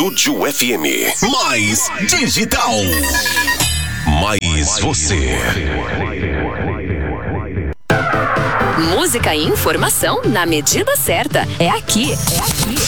Estúdio FM. Mais digital. Mais você. Música e informação na medida certa. É aqui.